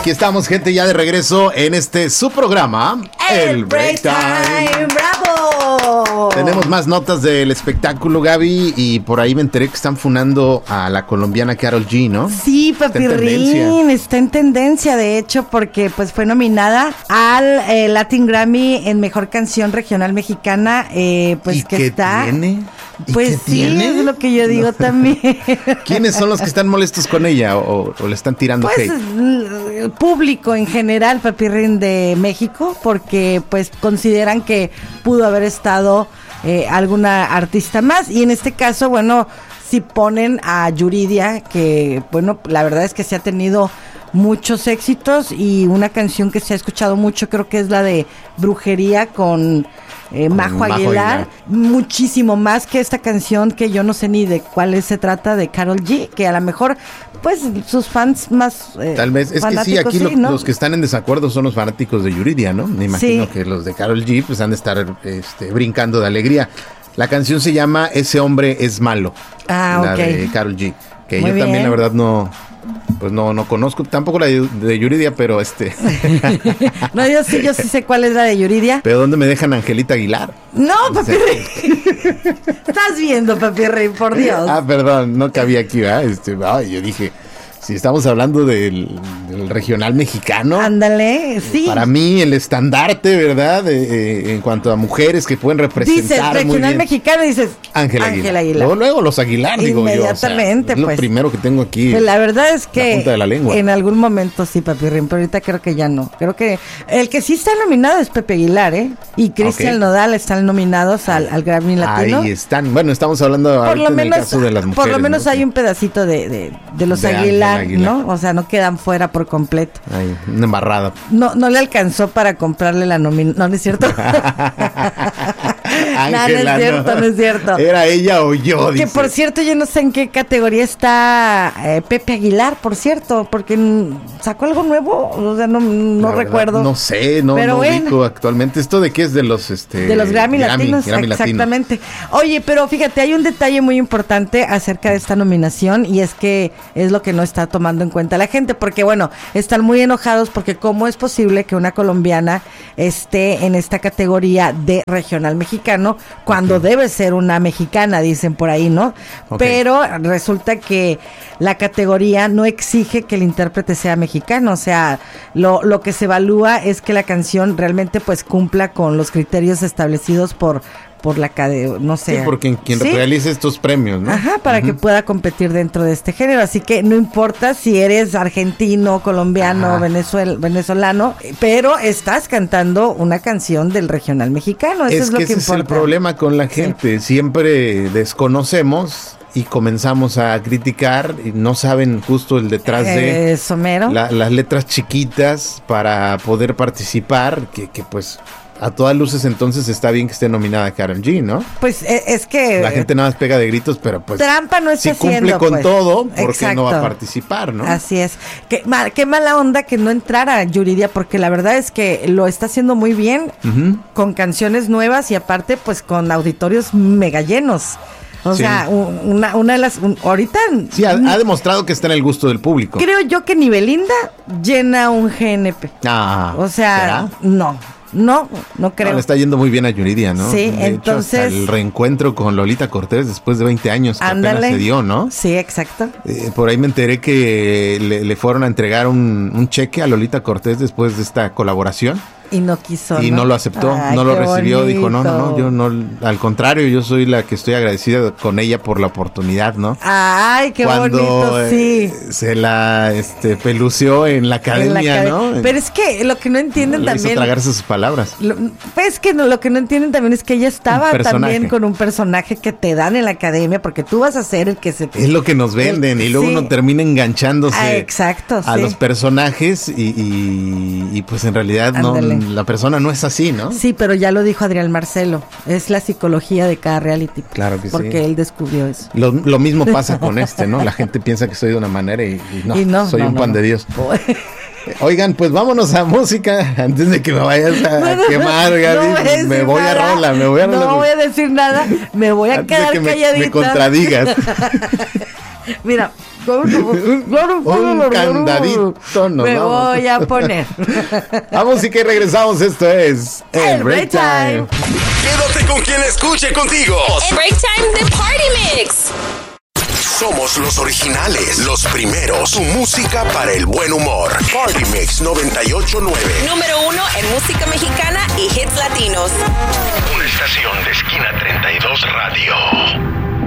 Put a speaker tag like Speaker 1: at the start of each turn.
Speaker 1: Aquí estamos, gente, ya de regreso en su programa,
Speaker 2: El Break Time. ¡Bravo!
Speaker 1: Tenemos más notas del espectáculo, Gaby, y por ahí me enteré que están funando a la colombiana Karol G, ¿no?
Speaker 2: Sí, Papirrín, está en tendencia, de hecho, porque pues fue nominada al Latin Grammy en Mejor Canción Regional Mexicana, pues
Speaker 1: ¿Y
Speaker 2: que
Speaker 1: qué
Speaker 2: está...
Speaker 1: tiene?
Speaker 2: Pues sí,
Speaker 1: tiene?
Speaker 2: es lo que yo digo también.
Speaker 1: ¿Quiénes son los que están molestos con ella o le están tirando
Speaker 2: Pues
Speaker 1: hate?
Speaker 2: el público en general, Papirrín, de México, porque pues consideran que pudo haber estado alguna artista más, y en este caso, bueno, si ponen a Yuridia, que bueno, la verdad es que se ha tenido muchos éxitos, y una canción que se ha escuchado mucho creo que es la de Brujería con Majo Aguilar, muchísimo más que esta canción que yo no sé ni de cuál se trata, de Karol G, que a lo mejor pues sus fans más
Speaker 1: tal vez, es que sí, aquí ¿no? Los que están en desacuerdo son los fanáticos de Yuridia, ¿no? Me imagino que los de Karol G pues han de estar brincando de alegría. La canción se llama Ese hombre es malo, la de Karol G, que muy yo bien. También la verdad no conozco tampoco la de Yuridia, pero
Speaker 2: No, yo sí sé cuál es la de Yuridia.
Speaker 1: ¿Pero dónde me dejan Angelita Aguilar?
Speaker 2: No, Papirrín. Estás viendo, Papirrín, por Dios.
Speaker 1: Perdón, no cabía aquí, ¿verdad? Yo dije, si estamos hablando del regional mexicano.
Speaker 2: Ándale, sí.
Speaker 1: Para mí el estandarte, ¿verdad? En cuanto a mujeres que pueden representar.
Speaker 2: Dices regional muy bien. Mexicano, dices
Speaker 1: Ángel Aguilar. Luego los Aguilar, digo yo.
Speaker 2: Inmediatamente,
Speaker 1: es lo primero que tengo aquí.
Speaker 2: Pues la verdad es que
Speaker 1: la punta de la lengua.
Speaker 2: En algún momento sí, Papirrín, pero ahorita creo que ya no. Creo que el que sí está nominado es Pepe Aguilar, y Cristian Nodal están nominados al Grammy Latino.
Speaker 1: Ahí están. Bueno, estamos hablando ahorita en el caso de las mujeres.
Speaker 2: Por lo menos, ¿no? Hay un pedacito de los Aguilar, ¿no? O sea, no quedan fuera por completo.
Speaker 1: Ay, una embarrada.
Speaker 2: No le alcanzó para comprarle la nominación. No es cierto.
Speaker 1: Ángela,
Speaker 2: no es cierto.
Speaker 1: Era ella o yo,
Speaker 2: dice. Que por cierto, yo no sé en qué categoría está Pepe Aguilar, por cierto, porque sacó algo nuevo, o sea, no recuerdo.
Speaker 1: No sé, no ubico actualmente. ¿Esto de qué es? De los
Speaker 2: Grammy Latinos, exactamente. Oye, pero fíjate, hay un detalle muy importante acerca de esta nominación, y es que es lo que no está tomando en cuenta la gente, porque bueno, están muy enojados porque cómo es posible que una colombiana esté en esta categoría de regional mexicano cuando debe ser una mexicana, dicen por ahí, ¿no? Pero resulta que la categoría no exige que el intérprete sea mexicano, o sea, lo que se evalúa es que la canción realmente pues cumpla con los criterios establecidos por la cadena, no sé.
Speaker 1: Sí, porque quien realice estos premios, ¿no?
Speaker 2: Ajá, para que pueda competir dentro de este género. Así que no importa si eres argentino, colombiano, venezolano, pero estás cantando una canción del regional mexicano. Eso es lo que importa.
Speaker 1: Ese es el problema con la gente. Sí. Siempre desconocemos y comenzamos a criticar y no saben justo el detrás de las letras chiquitas para poder participar, que pues a todas luces entonces está bien que esté nominada Karol G, ¿no?
Speaker 2: Pues es que...
Speaker 1: La gente nada más pega de gritos, pero pues...
Speaker 2: Trampa no está haciendo,
Speaker 1: si cumple con
Speaker 2: pues
Speaker 1: todo, ¿por qué no va a participar, no?
Speaker 2: Así es. Qué mala onda que no entrara Yuridia, porque la verdad es que lo está haciendo muy bien, con canciones nuevas y aparte pues con auditorios mega llenos. O sea, una de las... ahorita...
Speaker 1: Sí, ha demostrado que está en el gusto del público.
Speaker 2: Creo yo que ni Belinda llena un GNP. O sea, ¿será? No creo.
Speaker 1: Le está yendo muy bien a Yuridia, ¿no?
Speaker 2: Sí,
Speaker 1: de
Speaker 2: entonces...
Speaker 1: hecho, hasta el reencuentro con Lolita Cortés después de 20 años que apenas se dio, ¿no?
Speaker 2: Sí, exacto.
Speaker 1: Por ahí me enteré que le fueron a entregar un cheque a Lolita Cortés después de esta colaboración.
Speaker 2: Y no quiso,
Speaker 1: y no lo aceptó, no lo recibió, bonito. Dijo, no, yo no, al contrario, yo soy la que estoy agradecida con ella por la oportunidad, ¿no?
Speaker 2: Ay, qué bonito, sí.
Speaker 1: Se la peluceó en la academia, ¿no?
Speaker 2: Pero es que lo que no entienden también...
Speaker 1: hizo tragarse sus palabras.
Speaker 2: Pues que lo que no entienden también es que ella estaba también con un personaje que te dan en la academia, porque tú vas a ser el que se...
Speaker 1: Es lo que nos venden, y luego uno termina enganchándose
Speaker 2: exacto,
Speaker 1: a los personajes y pues en realidad no... La persona no es así, ¿no?
Speaker 2: Sí, pero ya lo dijo Adrián Marcelo. Es la psicología de cada reality.
Speaker 1: Claro que
Speaker 2: porque él descubrió eso.
Speaker 1: Lo mismo pasa con ¿no? La gente piensa que soy de una manera y no, soy un pan de Dios. Oigan, pues vámonos a música antes de que me vayas a quemar, Gaby. Me voy a rola.
Speaker 2: No voy a decir nada. Me voy a quedar calladita.
Speaker 1: Me contradigas.
Speaker 2: Mira,
Speaker 1: Un candadito nos
Speaker 2: me voy a poner.
Speaker 1: Vamos y que regresamos. Esto es
Speaker 2: el Break Time.
Speaker 3: Quédate con quien escuche contigo.
Speaker 4: El Break Time de Party Mix.
Speaker 3: Somos los originales, los primeros. Tu música para el buen humor. Party Mix 98.9.
Speaker 4: Número 1 en música mexicana y hits latinos.
Speaker 3: Una estación de Esquina 32 Radio.